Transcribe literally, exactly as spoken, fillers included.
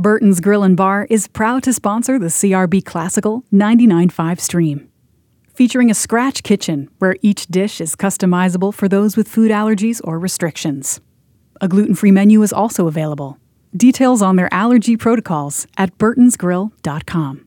Burton's Grill and Bar is proud to sponsor the C R B Classical ninety-nine point five stream. Featuring a scratch kitchen where each dish is customizable for those with food allergies or restrictions. A gluten-free menu is also available. Details on their allergy protocols at burtons grill dot com.